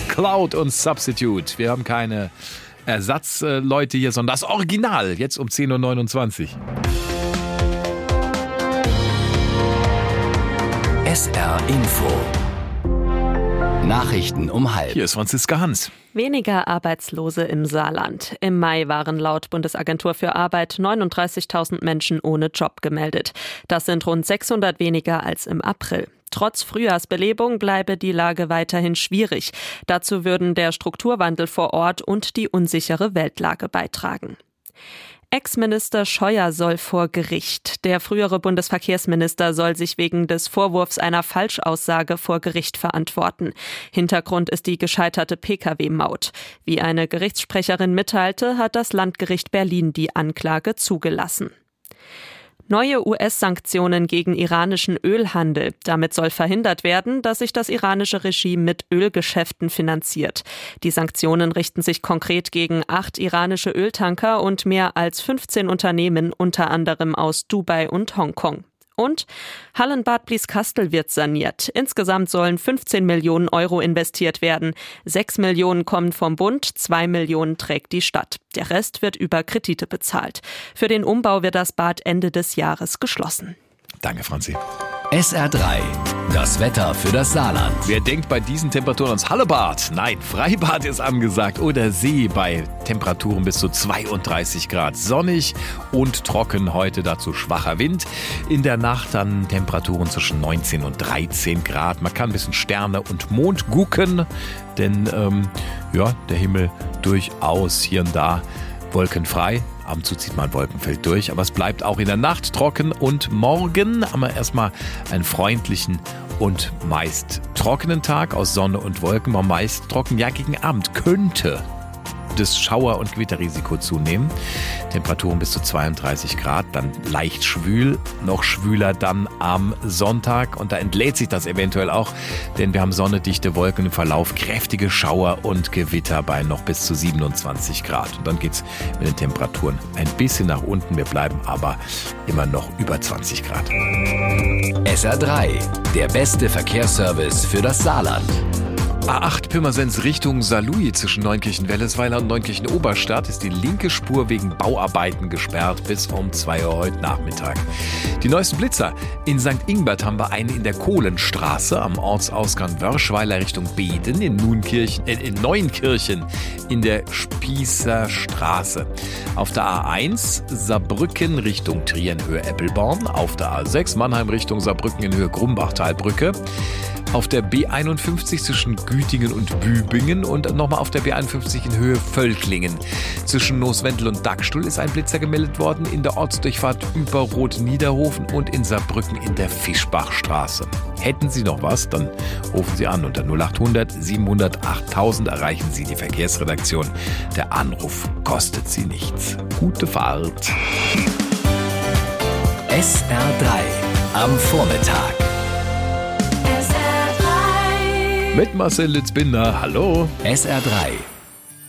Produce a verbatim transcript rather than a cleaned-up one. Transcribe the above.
Cloud und Substitute. Wir haben keine Ersatzleute hier, sondern das Original. Jetzt um zehn Uhr neunundzwanzig. S R Info. Nachrichten um halb. Hier ist Franziska Hans. Weniger Arbeitslose im Saarland. Im Mai waren laut Bundesagentur für Arbeit neununddreißigtausend Menschen ohne Job gemeldet. Das sind rund sechshundert weniger als im April. Trotz Frühjahrsbelebung bleibe die Lage weiterhin schwierig. Dazu würden der Strukturwandel vor Ort und die unsichere Weltlage beitragen. Ex-Minister Scheuer soll vor Gericht. Der frühere Bundesverkehrsminister soll sich wegen des Vorwurfs einer Falschaussage vor Gericht verantworten. Hintergrund ist die gescheiterte P K W-Maut. Wie eine Gerichtssprecherin mitteilte, hat das Landgericht Berlin die Anklage zugelassen. Neue U S-Sanktionen gegen iranischen Ölhandel. Damit soll verhindert werden, dass sich das iranische Regime mit Ölgeschäften finanziert. Die Sanktionen richten sich konkret gegen acht iranische Öltanker und mehr als fünfzehn Unternehmen, unter anderem aus Dubai und Hongkong. Und Hallenbad Blieskastel wird saniert. Insgesamt sollen fünfzehn Millionen Euro investiert werden. Sechs Millionen kommen vom Bund, zwei Millionen trägt die Stadt. Der Rest wird über Kredite bezahlt. Für den Umbau wird das Bad Ende des Jahres geschlossen. Danke, Franzi. S R drei. Das Wetter für das Saarland. Wer denkt bei diesen Temperaturen ans Hallebad? Nein, Freibad ist angesagt oder See bei Temperaturen bis zu zweiunddreißig Grad. Sonnig und trocken, heute dazu schwacher Wind. In der Nacht dann Temperaturen zwischen neunzehn und dreizehn Grad. Man kann ein bisschen Sterne und Mond gucken, denn ähm, ja, der Himmel durchaus hier und da wolkenfrei. Ab und zu zieht mal ein Wolkenfeld durch, aber es bleibt auch in der Nacht trocken und morgen haben wir erstmal einen freundlichen und meist trockenen Tag aus Sonne und Wolken, aber meist trocken. Ja, gegen Abend könnte das Schauer- und Gewitterrisiko zunehmen. Temperaturen bis zu zweiunddreißig Grad, dann leicht schwül, noch schwüler dann am Sonntag und da entlädt sich das eventuell auch, denn wir haben sonnedichte Wolken im Verlauf, kräftige Schauer und Gewitter bei noch bis zu siebenundzwanzig Grad. Und dann geht's mit den Temperaturen ein bisschen nach unten, wir bleiben aber immer noch über zwanzig Grad. S R drei, der beste Verkehrsservice für das Saarland. A acht Pirmasens Richtung Saarlouis zwischen Neunkirchen-Wellesweiler und Neunkirchen-Oberstadt ist die linke Spur wegen Bauarbeiten gesperrt bis um zwei Uhr heute Nachmittag. Die neuesten Blitzer. In Sankt Ingbert haben wir einen in der Kohlenstraße am Ortsausgang Wörschweiler Richtung Beden, in, Nuenkirchen, äh, in Neunkirchen in der Spießerstraße. Auf der A eins Saarbrücken Richtung Trier-Höhe-Eppelborn, auf der A sechs Mannheim Richtung Saarbrücken in Höhe Grumbachtalbrücke. Auf der B einundfünfzig zwischen Gütingen und Bübingen und nochmal auf der B einundfünfzig in Höhe Völklingen. Zwischen Nooswendel und Dackstuhl ist ein Blitzer gemeldet worden, in der Ortsdurchfahrt über Rot-Niederhofen und in Saarbrücken in der Fischbachstraße. Hätten Sie noch was, dann rufen Sie an unter null achthundert siebenhundert achttausend, erreichen Sie die Verkehrsredaktion. Der Anruf kostet Sie nichts. Gute Fahrt. S R drei am Vormittag. Mit Marcel Litzbinder, hallo. S R drei,